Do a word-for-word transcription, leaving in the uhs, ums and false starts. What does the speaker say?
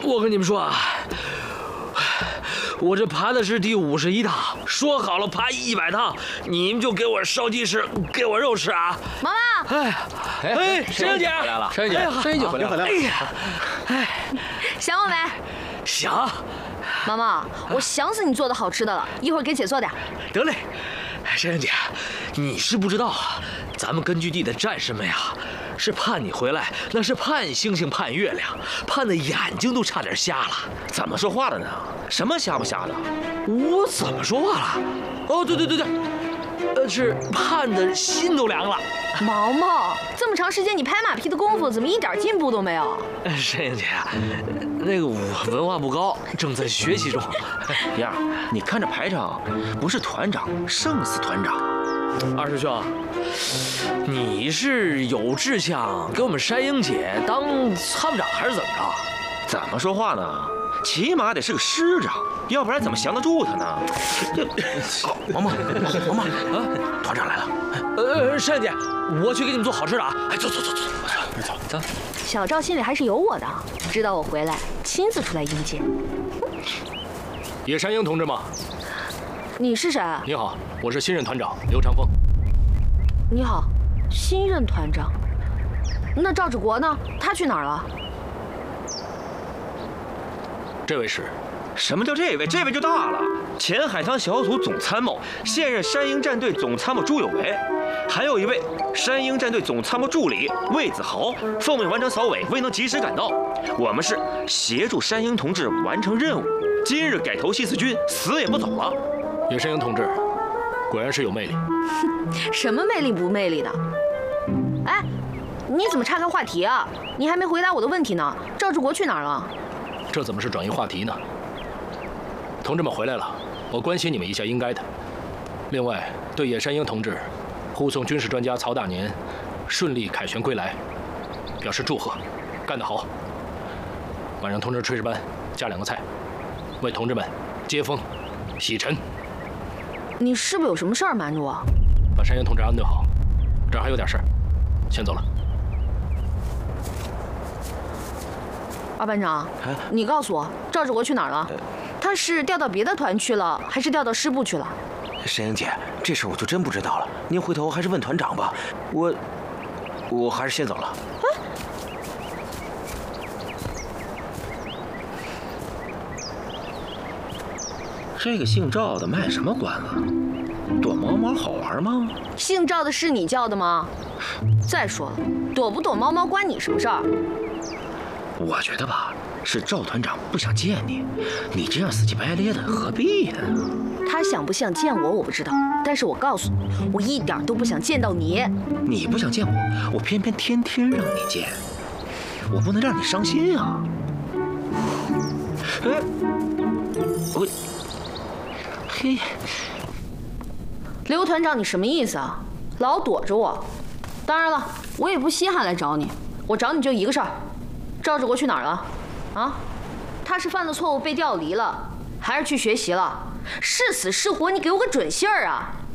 我跟你们说啊，我这爬的是第五十一趟，说好了爬一百趟，你们就给我烧鸡吃，给我肉吃啊！ 妈妈， 哎哎，珊珊姐回来了， 珊珊姐， 珊姐回来了， 哎呀，哎， 想我没？ 想。 妈妈，我想死你做的好吃的了，一会儿给姐做点。 得嘞，珊珊姐，你是不知道啊，咱们根据地的战士们呀，是盼你回来，那是盼星星盼月亮，盼的眼睛都差点瞎了。 怎么说话的呢？什么瞎不瞎的？ 我怎么说话了？哦，对对对对，呃，是盼的心都凉了。 毛毛，这么长时间你拍马屁的功夫，怎么一点进步都没有？ 珊珊姐，那个我文化不高，正在学习中。 呀，你看着排场，不是团长，胜似团长。 二师兄，你是有志向给我们山鹰姐当参谋长，还是怎么着？ 怎么说话呢？起码得是个师长，要不然怎么降得住他呢？这，毛毛，毛毛啊，团长来了。 呃，珊珊姐，我去给你们做好吃的啊！哎，走走走走走走。 小赵心里还是有我的，知道我回来，亲自出来迎接。 野山鹰同志吗？ 你是谁？ 你好，我是新任团长刘长风。 你好，新任团长。那赵志国呢？他去哪儿了？ 这位是？ 什么叫这位？这位就大了，前海棠小组总参谋，现任山鹰战队总参谋朱有为，还有一位山鹰战队总参谋助理魏子豪，奉命完成扫尾，未能及时赶到。我们是协助山鹰同志完成任务，今日改投新四军，死也不走了。 野山鹰同志，果然是有魅力。 什么魅力不魅力的？哎，你怎么岔开话题啊？你还没回答我的问题呢。赵志国去哪儿了？ 这怎么是转移话题呢？同志们回来了，我关心你们一下应该的。另外，对野山鹰同志护送军事专家曹大年顺利凯旋归来表示祝贺，干得好。晚上同志炊事班加两个菜，为同志们接风洗尘。 你是不是有什么事儿瞒着我？ 把山鹰同志安顿好，这儿还有点事儿，先走了。 二班长，你告诉我，赵志国去哪儿了？他是调到别的团去了，还是调到师部去了？ 山鹰姐，这事我就真不知道了，您回头还是问团长吧。我，我还是先走了。哎，这个姓赵的卖什么关子？躲猫猫好玩吗？ 姓赵的是你叫的吗？再说了，躲不躲猫猫关你什么事儿？ 我觉得吧，是赵团长不想见你，你这样死乞白咧的，何必呢？ 他想不想见我，我不知道，但是我告诉你，我一点都不想见到你。 你不想见我，我偏偏天天让你见，我不能让你伤心啊！哎，我，嘿， 刘团长，你什么意思啊？老躲着我？当然了，我也不稀罕来找你，我找你就一个事儿。赵志国去哪儿了？啊，他是犯了错误被调离了，还是去学习了？是死是活，你给我个准信儿啊！